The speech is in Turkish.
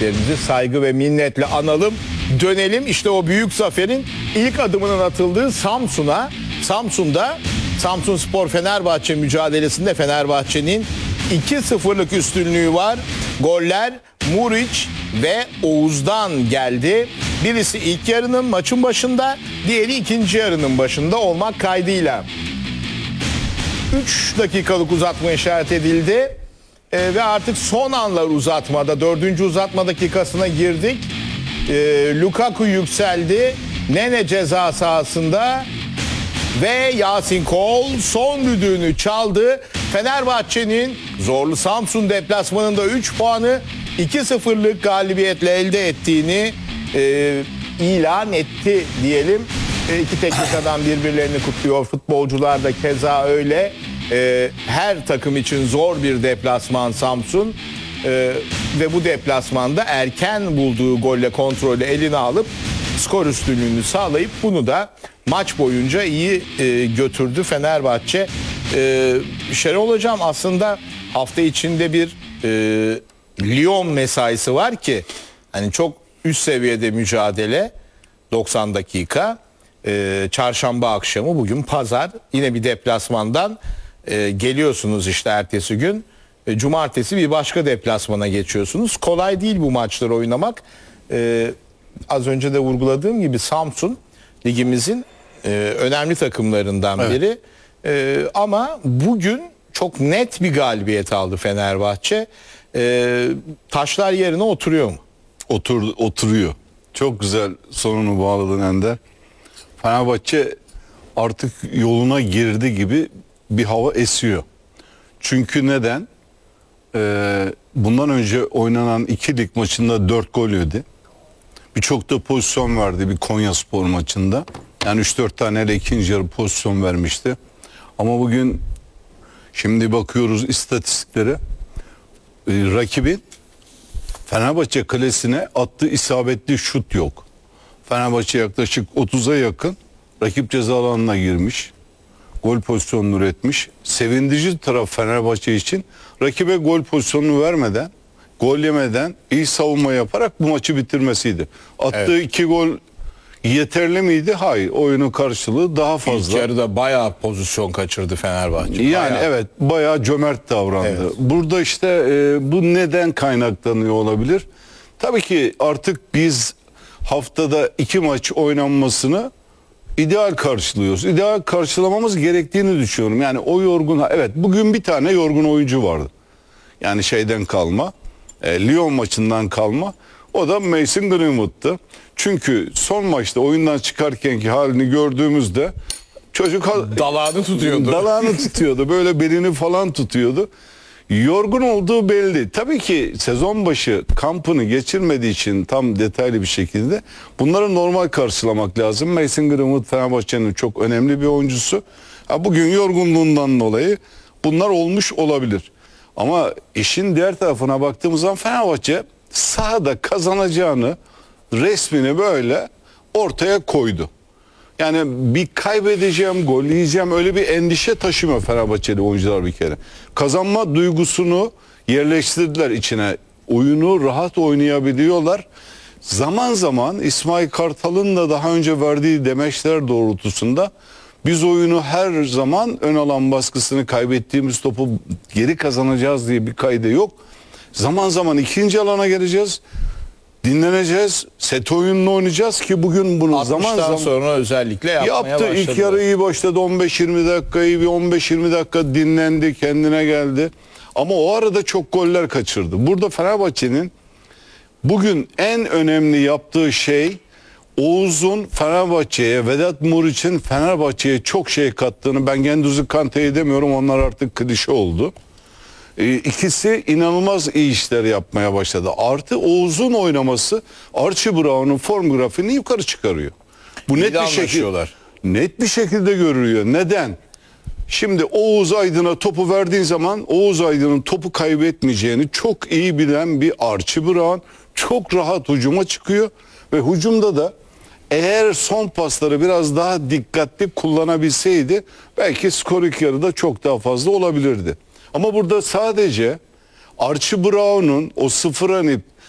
büyüklerimizi saygı ve minnetle analım. Dönelim işte o büyük zaferin ilk adımının atıldığı Samsun'a. Samsun Spor Fenerbahçe mücadelesinde Fenerbahçe'nin 2-0'lık üstünlüğü var. Goller Muriç ve Oğuz'dan geldi. Birisi ilk yarının maçın başında, diğeri ikinci yarının başında olmak kaydıyla. 3 dakikalık uzatma işaret edildi. Ve artık son anlar uzatmada, 4. uzatma dakikasına girdik. Lukaku yükseldi. Nene ceza sahasında ve Yasin Kol son düdüğünü çaldı. Fenerbahçe'nin zorlu Samsun deplasmanında 3 puanı 2-0'lık galibiyetle elde ettiğini ilan etti diyelim. İki teknik adam birbirlerini kutluyor. Futbolcular da keza öyle. Her takım için zor bir deplasman Samsun. Ve bu deplasmanda erken bulduğu golle kontrolü eline alıp skor üstünlüğünü sağlayıp bunu da maç boyunca iyi götürdü Fenerbahçe. Şenol Hocam, aslında hafta içinde bir Lyon mesaisi var ki hani çok üst seviyede mücadele 90 dakika. Çarşamba akşamı, bugün pazar, yine bir deplasmandan geliyorsunuz işte ertesi gün. Cumartesi bir başka deplasmana geçiyorsunuz. Kolay değil bu maçları oynamak. Az önce de vurguladığım gibi Samsun ligimizin önemli takımlarından biri. Ama bugün çok net bir galibiyet aldı Fenerbahçe. Taşlar yerine oturuyor mu? Oturuyor. Çok güzel sonunu bağladın Ender. Fenerbahçe artık yoluna girdi gibi bir hava esiyor. Çünkü neden? Bundan önce oynanan 2 lig maçında 4 gol yedi. Birçok da pozisyon verdi bir Konyaspor maçında. Yani 3-4 taneyle ikinci yarı pozisyon vermişti. Ama bugün şimdi bakıyoruz istatistiklere. Rakibin Fenerbahçe kalesine attığı isabetli şut yok. Fenerbahçe yaklaşık 30'a yakın rakip ceza alanına girmiş. Gol pozisyonunu üretmiş. Sevindirici taraf Fenerbahçe için rakibe gol pozisyonunu vermeden, gol yemeden iyi savunma yaparak bu maçı bitirmesiydi. Attığı 2 gol yeterli miydi? Hayır. Oyunun karşılığı daha fazla. İlk yarıda bayağı pozisyon kaçırdı Fenerbahçe. Yani evet, bayağı cömert davrandı. Evet. Burada işte bu neden kaynaklanıyor olabilir? Tabii ki artık biz haftada 2 maç oynanmasını ideal karşılıyoruz. İdeal karşılamamız gerektiğini düşünüyorum. Yani o yorgun, evet, bugün bir tane yorgun oyuncu vardı. Yani şeyden kalma, Lyon maçından kalma. O da Mason Greenwood'tu. Çünkü son maçta oyundan çıkarkenki halini gördüğümüzde çocuk dalağını tutuyordu. Dalağını tutuyordu. Böyle belini falan tutuyordu. Yorgun olduğu belli. Tabii ki sezon başı kampını geçirmediği için tam detaylı bir şekilde bunları normal karşılamak lazım. Mason Greenwood Fenerbahçe'nin çok önemli bir oyuncusu. Bugün yorgunluğundan dolayı bunlar olmuş olabilir. Ama işin diğer tarafına baktığımız zaman Fenerbahçe sahada kazanacağını resmini böyle ortaya koydu. Yani bir kaybedeceğim, gol yiyeceğim öyle bir endişe taşımıyor Fenerbahçeli oyuncular bir kere. Kazanma duygusunu yerleştirdiler içine. Oyunu rahat oynayabiliyorlar. Zaman zaman İsmail Kartal'ın da daha önce verdiği demeçler doğrultusunda biz oyunu her zaman ön alan baskısını, kaybettiğimiz topu geri kazanacağız diye bir kaydı yok. Zaman zaman ikinci alana geleceğiz. Dinleneceğiz. Set oyununu oynayacağız ki bugün bunu zaman zaman sonra özellikle yapmaya yaptı. İlk yarı iyi başladı. 15-20 dakikayı bir 15-20 dakika dinlendi, kendine geldi. Ama o arada çok goller kaçırdı. Burada Fenerbahçe'nin bugün en önemli yaptığı şey Oğuz'un Fenerbahçe'ye, Vedat Muriç'in Fenerbahçe'ye çok şey kattığını, ben Gendüz'ü Kante'yi demiyorum, onlar artık klişe oldu. İkisi inanılmaz iyi işler yapmaya başladı. Artı Oğuz'un oynaması Archie Brown'un form grafiğini yukarı çıkarıyor. Bu net bir şekilde görülüyor. Neden? Şimdi Oğuz Aydın'a topu verdiğin zaman Oğuz Aydın'ın topu kaybetmeyeceğini çok iyi bilen bir Archie Brown çok rahat hücuma çıkıyor ve hücumda da eğer son pasları biraz daha dikkatli kullanabilseydi belki skor ilk yarıda çok daha fazla olabilirdi. Ama burada sadece Archie Brown'un o sıfıra inip